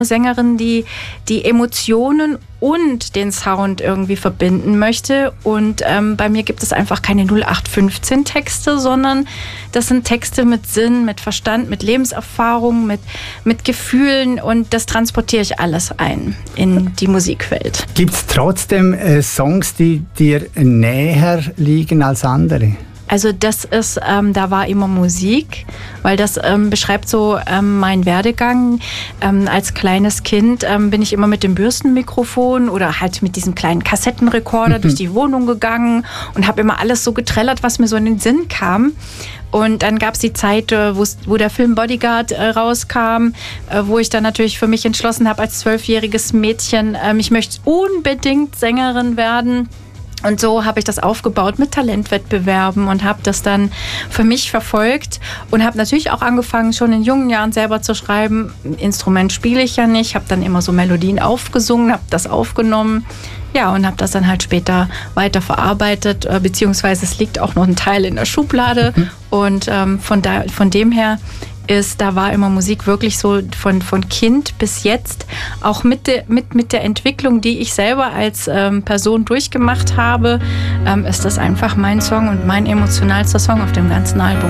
Sängerin, die Emotionen und den Sound irgendwie verbinden möchte. Und bei mir gibt es einfach keine 0815 Texte, sondern das sind Texte mit Sinn, mit Verstand, mit Lebenserfahrung, mit Gefühlen, und das transportiere ich alles ein in die Musikwelt. Gibt es trotzdem Songs, die dir näher liegen als andere? Also das ist, da war immer Musik, weil das beschreibt so meinen Werdegang. Als kleines Kind bin ich immer mit dem Bürstenmikrofon oder halt mit diesem kleinen Kassettenrekorder durch die Wohnung gegangen und habe immer alles so getrellert, was mir so in den Sinn kam. Und dann gab es die Zeit, wo der Film Bodyguard rauskam, wo ich dann natürlich für mich entschlossen habe, als 12-jähriges Mädchen, ich möchte unbedingt Sängerin werden. Und so habe ich das aufgebaut mit Talentwettbewerben und habe das dann für mich verfolgt und habe natürlich auch angefangen, schon in jungen Jahren selber zu schreiben. Instrument spiele ich ja nicht, habe dann immer so Melodien aufgesungen, habe das aufgenommen, ja, und habe das dann halt später weiter verarbeitet, beziehungsweise es liegt auch noch ein Teil in der Schublade. Und von dem her da war immer Musik wirklich so von Kind bis jetzt, auch mit der Entwicklung, die ich selber als Person durchgemacht habe, ist das einfach mein Song und mein emotionalster Song auf dem ganzen Album.